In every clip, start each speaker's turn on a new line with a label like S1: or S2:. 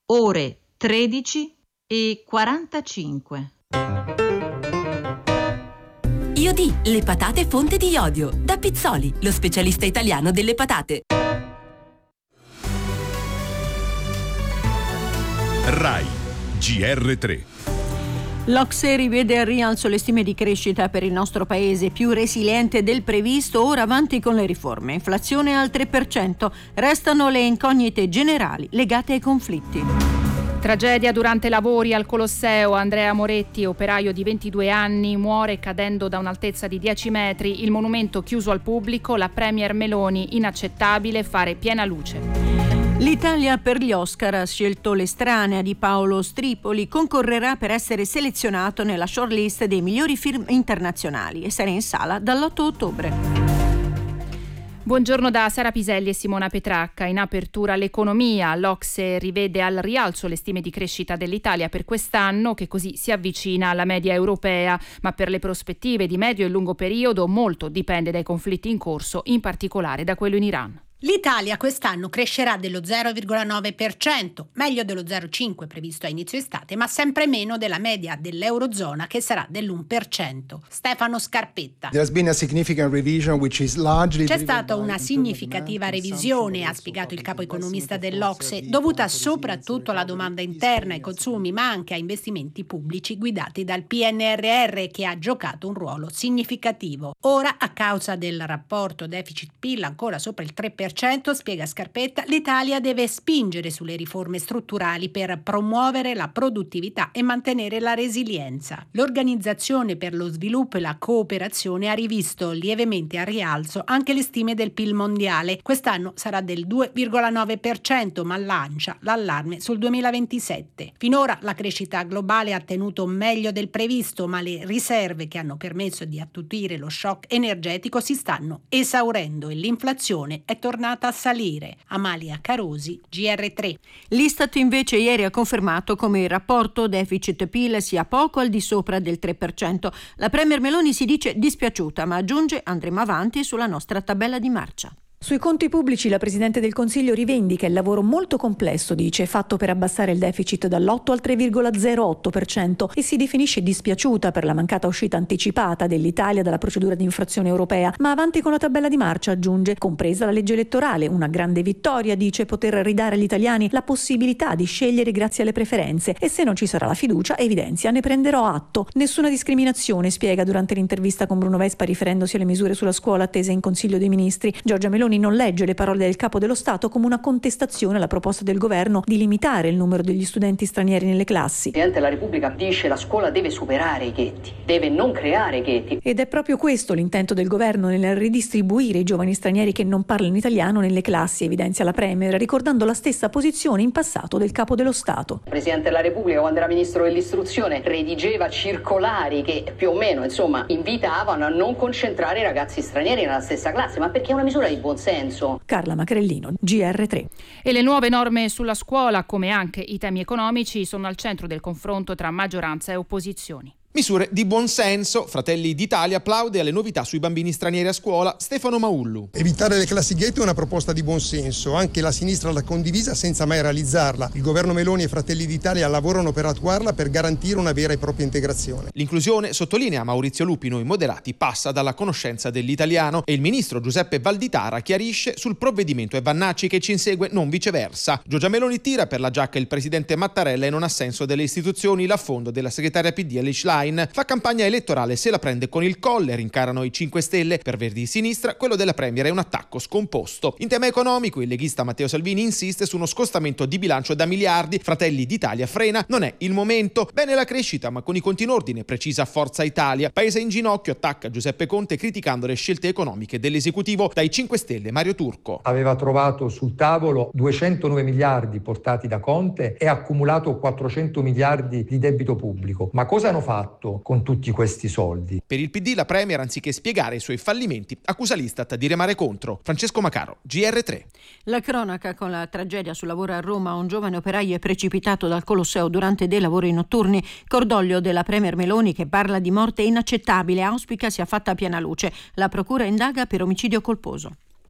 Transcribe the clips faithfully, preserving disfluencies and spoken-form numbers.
S1: ore tredici e quarantacinque.
S2: Io di le patate fonte di iodio, da Pizzoli, lo specialista italiano delle patate.
S3: Rai G R tre.
S4: L'O C S E rivede al rialzo le stime di crescita per il nostro paese, più resiliente del previsto, ora avanti con le riforme. Inflazione al tre per cento, restano le incognite generali legate ai conflitti.
S5: Tragedia durante lavori al Colosseo. Andrea Moretti, operaio di ventidue anni, muore cadendo da un'altezza di dieci metri. Il monumento chiuso al pubblico, la premier Meloni, inaccettabile fare piena luce.
S4: L'Italia per gli Oscar ha scelto L'estranea di Paolo Stripoli, concorrerà per essere selezionato nella shortlist dei migliori film internazionali e sarà in sala dall'otto ottobre.
S5: Buongiorno da Sara Piselli e Simona Petracca. In apertura l'economia, l'O C S E rivede al rialzo le stime di crescita dell'Italia per quest'anno, che così si avvicina alla media europea, ma per le prospettive di medio e lungo periodo molto dipende dai conflitti in corso, in particolare da quello in Iran.
S6: L'Italia quest'anno crescerà dello zero virgola nove per cento, meglio dello zero virgola cinque per cento previsto a inizio estate, ma sempre meno della media dell'Eurozona che sarà dell'uno per cento. Stefano Scarpetta.
S7: C'è
S6: stata una significativa revisione, ha spiegato il capo economista dell'O C S E, dovuta soprattutto alla domanda interna, ai consumi, ma anche a investimenti pubblici guidati dal P N R R, che ha giocato un ruolo significativo. Ora, a causa del rapporto deficit-P I L ancora sopra il tre per cento, spiega Scarpetta, l'Italia deve spingere sulle riforme strutturali per promuovere la produttività e mantenere la resilienza. L'Organizzazione per lo Sviluppo e la Cooperazione ha rivisto lievemente a rialzo anche le stime del P I L mondiale. Quest'anno sarà del due virgola nove per cento, ma lancia l'allarme sul duemilaventisette. Finora la crescita globale ha tenuto meglio del previsto, ma le riserve che hanno permesso di attutire lo shock energetico si stanno esaurendo e l'inflazione è tornata a salire. Amalia Carosi, G R tre.
S4: L'Istat invece ieri ha confermato come il rapporto deficit-P I L sia poco al di sopra del tre per cento. La premier Meloni si dice dispiaciuta, ma aggiunge: andremo avanti sulla nostra tabella di marcia.
S8: Sui conti pubblici la Presidente del Consiglio rivendica il lavoro molto complesso, dice, fatto per abbassare il deficit dall'otto al tre virgola zero otto per cento e si definisce dispiaciuta per la mancata uscita anticipata dell'Italia dalla procedura di infrazione europea, ma avanti con la tabella di marcia, aggiunge, compresa la legge elettorale, una grande vittoria, dice, poter ridare agli italiani la possibilità di scegliere grazie alle preferenze e se non ci sarà la fiducia, evidenzia, ne prenderò atto. Nessuna discriminazione, spiega durante l'intervista con Bruno Vespa riferendosi alle misure sulla scuola attese in Consiglio dei Ministri. Giorgia Meloni non legge le parole del Capo dello Stato come una contestazione alla proposta del governo di limitare il numero degli studenti stranieri nelle classi.
S9: Il Presidente della Repubblica dice che la scuola deve superare i ghetti, deve non creare ghetti.
S8: Ed è proprio questo l'intento del governo nel ridistribuire i giovani stranieri che non parlano italiano nelle classi, evidenzia la Premier, ricordando la stessa posizione in passato del Capo dello Stato.
S9: Il Presidente della Repubblica, quando era Ministro dell'Istruzione, redigeva circolari che più o meno, insomma, invitavano a non concentrare i ragazzi stranieri nella stessa classe, ma perché è una misura di buon senso.
S8: Carla Macrellino, G R tre.
S5: E le nuove norme sulla scuola, come anche i temi economici, sono al centro del confronto tra maggioranza e opposizioni.
S10: Misure di buon senso. Fratelli d'Italia applaude alle novità sui bambini stranieri a scuola. Stefano Maullu.
S11: Evitare le classi ghetto è una proposta di buon senso. Anche la sinistra l'ha condivisa senza mai realizzarla. Il governo Meloni e Fratelli d'Italia lavorano per attuarla per garantire una vera e propria integrazione.
S10: L'inclusione, sottolinea Maurizio Lupi, noi moderati, passa dalla conoscenza dell'italiano e il ministro Giuseppe Valditara chiarisce sul provvedimento e Vannacci che ci insegue, non viceversa. Giorgia Meloni tira per la giacca il presidente Mattarella e non ha senso delle istituzioni l'affondo della segretaria P D Alice Schlein. Fa campagna elettorale, se la prende con il colle, rincarano i cinque Stelle. Per Verdi di Sinistra quello della Premier è un attacco scomposto. In tema economico il leghista Matteo Salvini insiste su uno scostamento di bilancio da miliardi. Fratelli d'Italia frena, non è il momento. Bene la crescita, ma con i conti in ordine, precisa Forza Italia. Paese in ginocchio, attacca Giuseppe Conte criticando le scelte economiche dell'esecutivo. Dai cinque Stelle Mario Turco.
S12: Aveva trovato sul tavolo duecentonove miliardi portati da Conte e accumulato quattrocento miliardi di debito pubblico. Ma cosa hanno fatto con tutti questi soldi?
S10: Per il P D la Premier, anziché spiegare i suoi fallimenti, accusa l'Istat di remare contro. Francesco Macaro, G R tre.
S4: La cronaca con la tragedia sul lavoro a Roma. Un giovane operaio è precipitato dal Colosseo durante dei lavori notturni. Cordoglio della Premier Meloni, che parla di morte inaccettabile, auspica sia fatta piena luce. La procura indaga per omicidio colposo.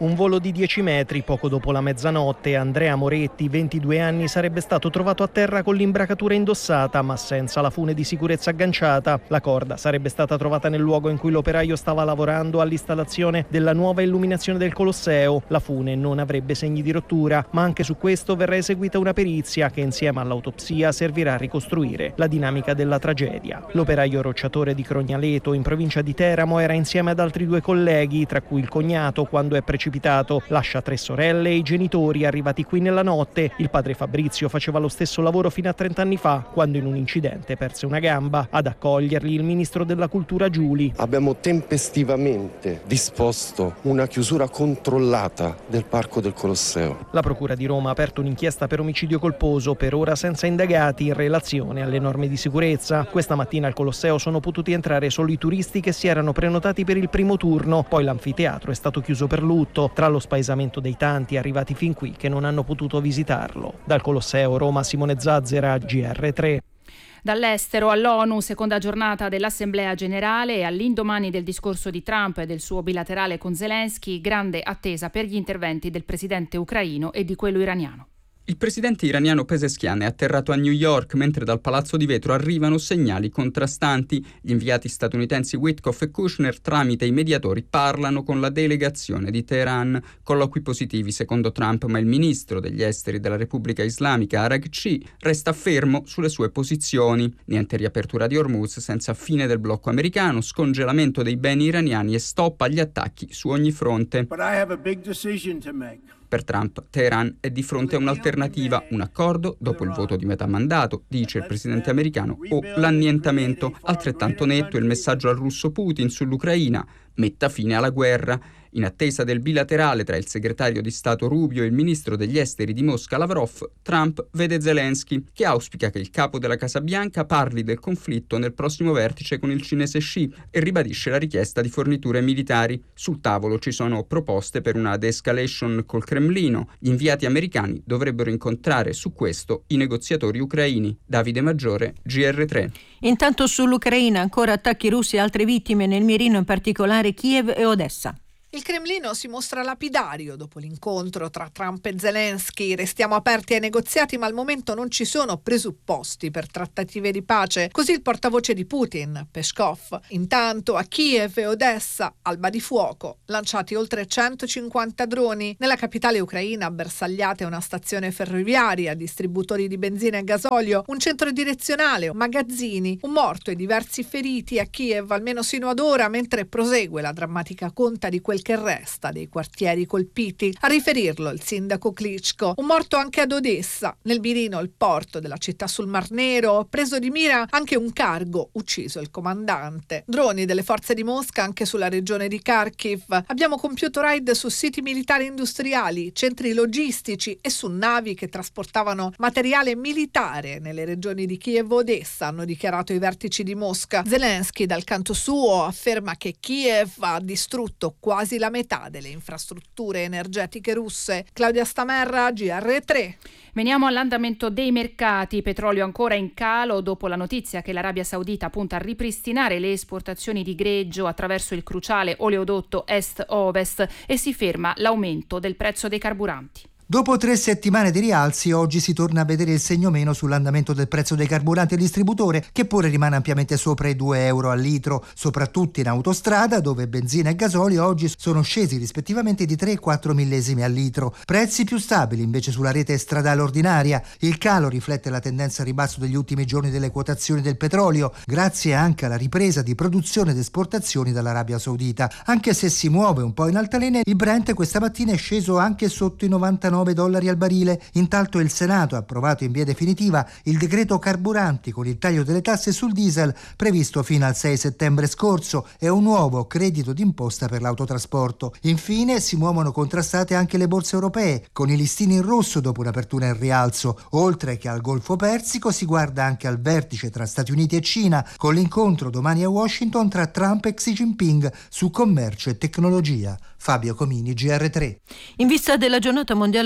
S7: Un volo di dieci metri, poco dopo la mezzanotte, Andrea Moretti, ventidue anni, sarebbe stato trovato a terra con l'imbracatura indossata, ma senza la fune di sicurezza agganciata. La corda sarebbe stata trovata nel luogo in cui l'operaio stava lavorando all'installazione della nuova illuminazione del Colosseo. La fune non avrebbe segni di rottura, ma anche su questo verrà eseguita una perizia che insieme all'autopsia servirà a ricostruire la dinamica della tragedia. L'operaio rocciatore di Crognaleto, in provincia di Teramo, era insieme ad altri due colleghi, tra cui il cognato, quando è precipitato. Lascia tre sorelle e i genitori arrivati qui nella notte. Il padre Fabrizio faceva lo stesso lavoro fino a trenta anni fa, quando in un incidente perse una gamba. Ad accoglierli il ministro della cultura Giuli.
S13: Abbiamo tempestivamente disposto una chiusura controllata del parco del Colosseo.
S7: La procura di Roma ha aperto un'inchiesta per omicidio colposo, per ora senza indagati in relazione alle norme di sicurezza. Questa mattina al Colosseo sono potuti entrare solo i turisti che si erano prenotati per il primo turno, poi l'anfiteatro è stato chiuso per lutto, tra lo spaesamento dei tanti arrivati fin qui che non hanno potuto visitarlo. Dal Colosseo Roma, Simone Zazzera, G R tre.
S5: Dall'estero all'ONU, seconda giornata dell'Assemblea Generale e all'indomani del discorso di Trump e del suo bilaterale con Zelensky, grande attesa per gli interventi del presidente ucraino e di quello iraniano.
S14: Il presidente iraniano Pezeshkian è atterrato a New York, mentre dal Palazzo di Vetro arrivano segnali contrastanti. Gli inviati statunitensi Witkoff e Kushner, tramite i mediatori, parlano con la delegazione di Teheran. Colloqui positivi secondo Trump, ma il ministro degli esteri della Repubblica Islamica Araghchi resta fermo sulle sue posizioni. Niente riapertura di Hormuz senza fine del blocco americano, scongelamento dei beni iraniani e stop agli attacchi su ogni fronte.
S15: But I have a big decision to make.
S14: Per Trump, Teheran è di fronte a un'alternativa, un accordo dopo il voto di metà mandato, dice il presidente americano, o l'annientamento. Altrettanto netto il messaggio al russo Putin sull'Ucraina: metta fine alla guerra. In attesa del bilaterale tra il segretario di Stato Rubio e il ministro degli esteri di Mosca Lavrov, Trump vede Zelensky, che auspica che il capo della Casa Bianca parli del conflitto nel prossimo vertice con il cinese Xi e ribadisce la richiesta di forniture militari. Sul tavolo ci sono proposte per una de-escalation col Cremlino. Gli inviati americani dovrebbero incontrare su questo i negoziatori ucraini. Davide Maggiore, G R tre.
S4: Intanto sull'Ucraina ancora attacchi russi e altre vittime, nel mirino in particolare Kiev e Odessa.
S16: Il Cremlino si mostra lapidario dopo l'incontro tra Trump e Zelensky. Restiamo aperti ai negoziati, ma al momento non ci sono presupposti per trattative di pace. Così il portavoce di Putin, Peskov. Intanto a Kiev e Odessa, alba di fuoco, lanciati oltre centocinquanta droni. Nella capitale ucraina bersagliate una stazione ferroviaria, distributori di benzina e gasolio, un centro direzionale, magazzini, un morto e diversi feriti a Kiev, almeno sino ad ora, mentre prosegue la drammatica conta di quel che resta dei quartieri colpiti. A riferirlo il sindaco Klitschko. Un morto anche ad Odessa, nel mirino il porto della città sul Mar Nero, preso di mira anche un cargo, ucciso il comandante. Droni delle forze di Mosca anche sulla regione di Kharkiv. Abbiamo compiuto raid su siti militari industriali, centri logistici e su navi che trasportavano materiale militare nelle regioni di Kiev e Odessa, hanno dichiarato i vertici di Mosca. Zelensky dal canto suo afferma che Kiev ha distrutto quasi la metà delle infrastrutture energetiche russe. Claudia Stamerra, G R tre.
S5: Veniamo all'andamento dei mercati. Petrolio ancora in calo dopo la notizia che l'Arabia Saudita punta a ripristinare le esportazioni di greggio attraverso il cruciale oleodotto est-ovest e si ferma l'aumento del prezzo dei carburanti.
S17: Dopo tre settimane di rialzi, oggi si torna a vedere il segno meno sull'andamento del prezzo dei carburanti al distributore, che pure rimane ampiamente sopra i due euro al litro, soprattutto in autostrada, dove benzina e gasolio oggi sono scesi rispettivamente di tre e quattro millesimi al litro. Prezzi più stabili invece sulla rete stradale ordinaria. Il calo riflette la tendenza a ribasso degli ultimi giorni delle quotazioni del petrolio, grazie anche alla ripresa di produzione ed esportazioni dall'Arabia Saudita. Anche se si muove un po' in altalena, il Brent questa mattina è sceso anche sotto i novantanove dollari al barile. Intanto il Senato ha approvato in via definitiva il decreto carburanti con il taglio delle tasse sul diesel previsto fino al sei settembre scorso e un nuovo credito d'imposta per l'autotrasporto. Infine si muovono contrastate anche le borse europee, con i listini in rosso dopo un'apertura in rialzo. Oltre che al Golfo Persico si guarda anche al vertice tra Stati Uniti e Cina, con l'incontro domani a Washington tra Trump e Xi Jinping su commercio e tecnologia. Fabio Comini, G R tre.
S4: In vista della giornata mondiale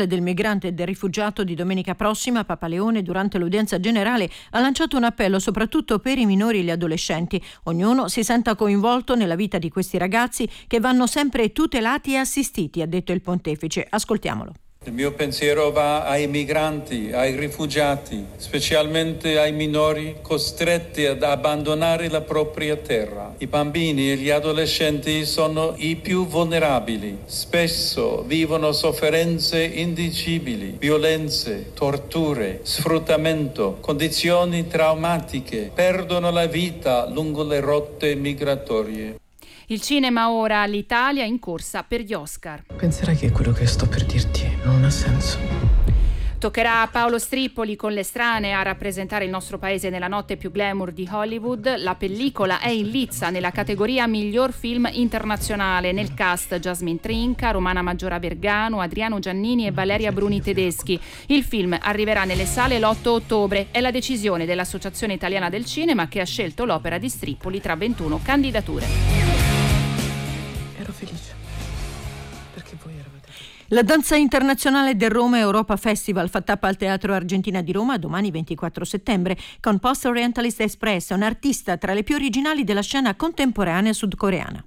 S4: internazionale del migrante e del rifugiato di domenica prossima, Papa Leone, durante l'udienza generale, ha lanciato un appello soprattutto per i minori e gli adolescenti. Ognuno si senta coinvolto nella vita di questi ragazzi che vanno sempre tutelati e assistiti, ha detto il pontefice. Ascoltiamolo.
S18: Il mio pensiero va ai migranti, ai rifugiati, specialmente ai minori costretti ad abbandonare la propria terra. I bambini e gli adolescenti sono i più vulnerabili. Spesso vivono sofferenze indicibili, violenze, torture, sfruttamento, condizioni traumatiche, perdono la vita lungo le rotte migratorie.
S5: Il cinema ora, l'Italia in corsa per gli Oscar.
S19: Penserai che quello che sto per dirti non ha senso.
S5: Toccherà a Paolo Strippoli con L'Estranee a rappresentare il nostro paese nella notte più glamour di Hollywood. La pellicola è in lizza nella categoria miglior film internazionale. Nel cast Jasmine Trinca, Romana Maggiora Vergano, Adriano Giannini e Valeria Bruni Tedeschi. Il film arriverà nelle sale l'otto ottobre. È la decisione dell'Associazione Italiana del Cinema che ha scelto l'opera di Strippoli tra ventuno candidature.
S19: Ero felice, perché voi eravate...
S4: La danza internazionale del Roma Europa Festival fa tappa al Teatro Argentina di Roma domani ventiquattro settembre con Post Orientalist Express, un artista tra le più originali della scena contemporanea sudcoreana.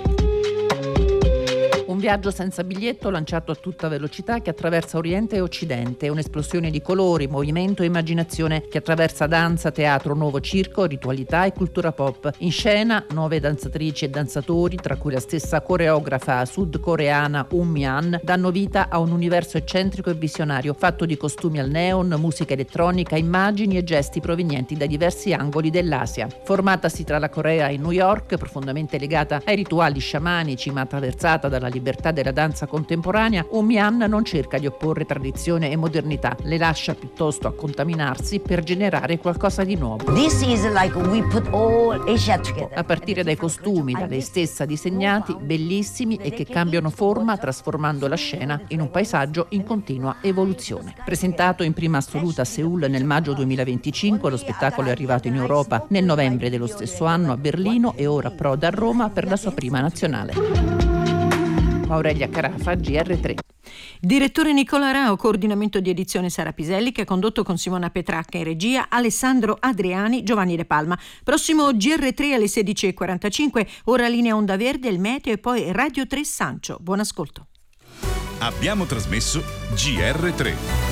S20: Un viaggio senza biglietto lanciato a tutta velocità che attraversa Oriente e Occidente, un'esplosione di colori, movimento e immaginazione che attraversa danza, teatro, nuovo circo, ritualità e cultura pop. In scena nove danzatrici e danzatori, tra cui la stessa coreografa sudcoreana Um Mi-an, danno vita a un universo eccentrico e visionario, fatto di costumi al neon, musica elettronica, immagini e gesti provenienti da diversi angoli dell'Asia. Formatasi tra la Corea e New York, profondamente legata ai rituali sciamanici ma attraversata dalla libertà della danza contemporanea, Um Mi-an non cerca di opporre tradizione e modernità, le lascia piuttosto a contaminarsi per generare qualcosa di nuovo.
S21: This is like we put all Asia together.
S20: A partire dai costumi, da lei stessa disegnati, bellissimi e che cambiano forma trasformando la scena in un paesaggio in continua evoluzione. Presentato in prima assoluta a Seul nel maggio duemilaventicinque, lo spettacolo è arrivato in Europa nel novembre dello stesso anno a Berlino e ora approda a Roma per la sua prima nazionale. Aurelia Carafa, G R tre.
S4: Direttore Nicola Rao, coordinamento di edizione Sara Piselli, che ha condotto con Simona Petracca in regia, Alessandro Adriani, Giovanni De Palma. Prossimo G R tre alle sedici e quarantacinque, ora linea Onda Verde, il meteo e poi Radio tre Sancio. Buon ascolto.
S3: Abbiamo trasmesso G R tre.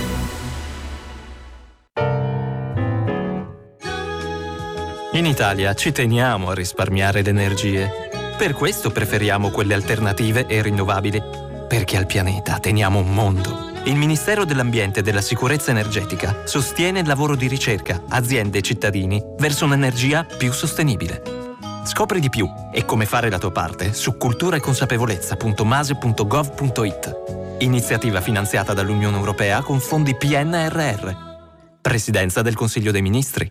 S22: In Italia ci teniamo a risparmiare le energie. Per questo preferiamo quelle alternative e rinnovabili, perché al pianeta teniamo un mondo. Il Ministero dell'Ambiente e della Sicurezza Energetica sostiene il lavoro di ricerca, aziende e cittadini verso un'energia più sostenibile. Scopri di più e come fare la tua parte su cultura e consapevolezza punto mase punto gov punto it. Iniziativa finanziata dall'Unione Europea con fondi P N R R. Presidenza del Consiglio dei Ministri.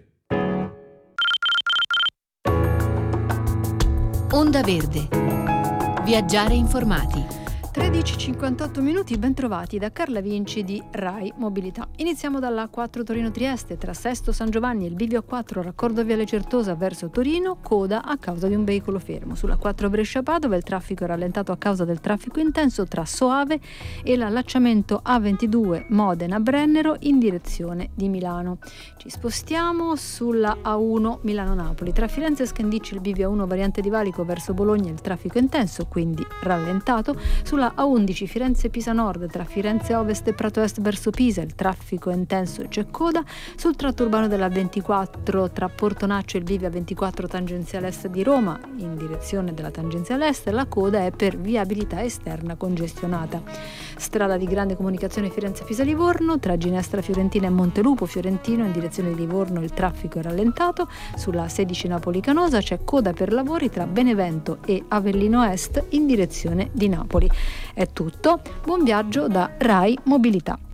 S23: Onda Verde. Viaggiare informati.
S24: tredici e cinquantotto minuti, ben trovati da Carla Vinci di Rai Mobilità. Iniziamo dalla A quattro Torino-Trieste, tra Sesto San Giovanni e il bivio A quattro raccordo Viale Certosa verso Torino, coda a causa di un veicolo fermo. Sulla quattro Brescia-Padova il traffico è rallentato a causa del traffico intenso tra Soave e l'allacciamento A ventidue Modena-Brennero in direzione di Milano. Ci spostiamo sulla A uno Milano-Napoli, tra Firenze e Scandicci il bivio A uno variante di Valico verso Bologna il traffico intenso, quindi rallentato. Sulla A undici Firenze-Pisa Nord, tra Firenze Ovest e Prato Est verso Pisa il traffico è intenso e c'è coda. Sul tratto urbano della ventiquattro tra Portonaccio e il bivio A ventiquattro tangenziale est di Roma in direzione della tangenziale est la coda è per viabilità esterna congestionata. Strada di grande comunicazione Firenze-Pisa-Livorno, tra Ginestra Fiorentina e Montelupo Fiorentino in direzione di Livorno il traffico è rallentato. Sulla sedici Napoli-Canosa c'è coda per lavori tra Benevento e Avellino Est in direzione di Napoli. È tutto, buon viaggio da Rai Mobilità.